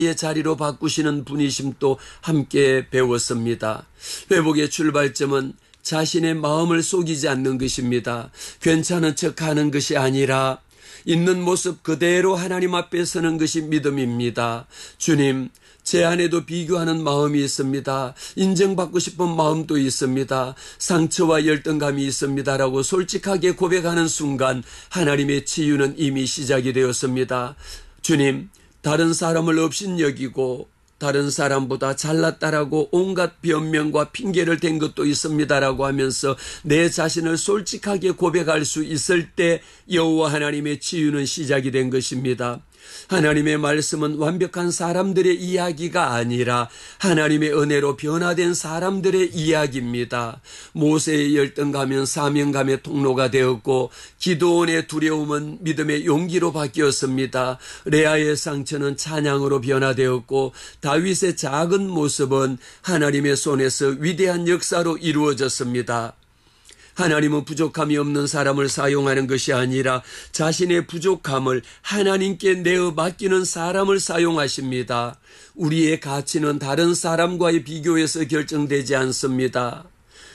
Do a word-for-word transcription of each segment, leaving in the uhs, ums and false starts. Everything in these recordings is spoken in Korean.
의 자리로 바꾸시는 분이심도 함께 배웠습니다. 회복의 출발점은 자신의 마음을 속이지 않는 것입니다. 괜찮은 척하는 것이 아니라 있는 모습 그대로 하나님 앞에 서는 것이 믿음입니다. 주님, 제 안에도 비교하는 마음이 있습니다. 인정받고 싶은 마음도 있습니다. 상처와 열등감이 있습니다라고 솔직하게 고백하는 순간 하나님의 치유는 이미 시작이 되었습니다. 주님, 다른 사람을 업신여기고 다른 사람보다 잘났다라고 온갖 변명과 핑계를 댄 것도 있습니다라고 하면서 내 자신을 솔직하게 고백할 수 있을 때 여호와 하나님의 치유는 시작이 된 것입니다. 하나님의 말씀은 완벽한 사람들의 이야기가 아니라 하나님의 은혜로 변화된 사람들의 이야기입니다. 모세의 열등감은 사명감의 통로가 되었고 기드온의 두려움은 믿음의 용기로 바뀌었습니다. 레아의 상처는 찬양으로 변화되었고 다윗의 작은 모습은 하나님의 손에서 위대한 역사로 이루어졌습니다. 하나님은 부족함이 없는 사람을 사용하는 것이 아니라 자신의 부족함을 하나님께 내어 맡기는 사람을 사용하십니다. 우리의 가치는 다른 사람과의 비교에서 결정되지 않습니다.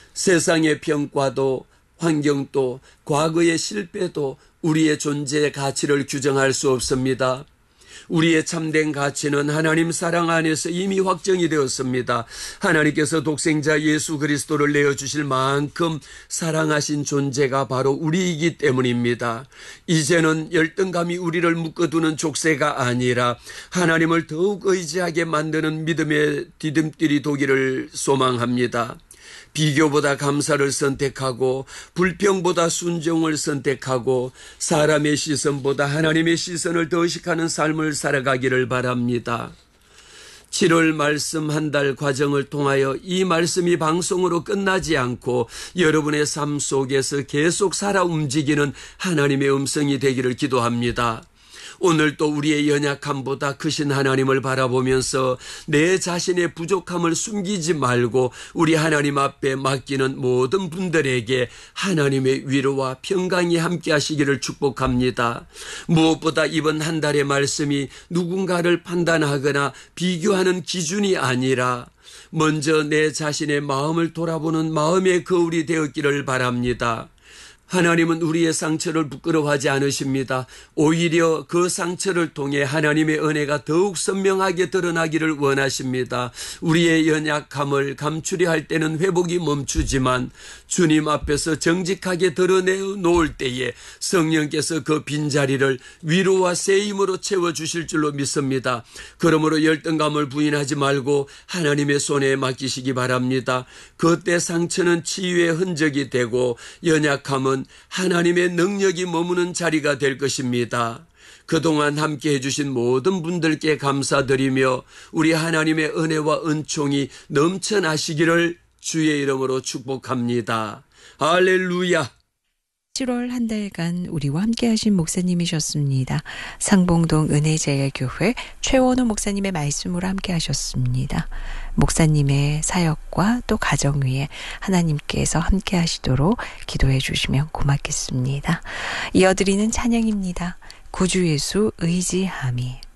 세상의 평가도 환경도 과거의 실패도 우리의 존재의 가치를 규정할 수 없습니다. 우리의 참된 가치는 하나님 사랑 안에서 이미 확정이 되었습니다. 하나님께서 독생자 예수 그리스도를 내어주실 만큼 사랑하신 존재가 바로 우리이기 때문입니다. 이제는 열등감이 우리를 묶어두는 족쇄가 아니라 하나님을 더욱 의지하게 만드는 믿음의 디딤길이 되기를 소망합니다. 비교보다 감사를 선택하고 불평보다 순종을 선택하고 사람의 시선보다 하나님의 시선을 더 의식하는 삶을 살아가기를 바랍니다. 칠월 말씀 한 달 과정을 통하여 이 말씀이 방송으로 끝나지 않고 여러분의 삶 속에서 계속 살아 움직이는 하나님의 음성이 되기를 기도합니다. 오늘 또 우리의 연약함보다 크신 하나님을 바라보면서 내 자신의 부족함을 숨기지 말고 우리 하나님 앞에 맡기는 모든 분들에게 하나님의 위로와 평강이 함께 하시기를 축복합니다. 무엇보다 이번 한 달의 말씀이 누군가를 판단하거나 비교하는 기준이 아니라 먼저 내 자신의 마음을 돌아보는 마음의 거울이 되었기를 바랍니다. 하나님은 우리의 상처를 부끄러워하지 않으십니다. 오히려 그 상처를 통해 하나님의 은혜가 더욱 선명하게 드러나기를 원하십니다. 우리의 연약함을 감추려 할 때는 회복이 멈추지만 주님 앞에서 정직하게 드러내어 놓을 때에 성령께서 그 빈자리를 위로와 세임으로 채워주실 줄로 믿습니다. 그러므로 열등감을 부인하지 말고 하나님의 손에 맡기시기 바랍니다. 그때 상처는 치유의 흔적이 되고 연약함은 하나님의 능력이 머무는 자리가 될 것입니다. 그동안 함께 해주신 모든 분들께 감사드리며 우리 하나님의 은혜와 은총이 넘쳐나시기를 주의 이름으로 축복합니다. 할렐루야. 칠월 한 달간 우리와 함께 하신 목사님이셨습니다. 상봉동 은혜제일교회 최원호 목사님의 말씀으로 함께 하셨습니다. 목사님의 사역과 또 가정 위에 하나님께서 함께 하시도록 기도해 주시면 고맙겠습니다. 이어드리는 찬양입니다. 구주 예수 의지함이.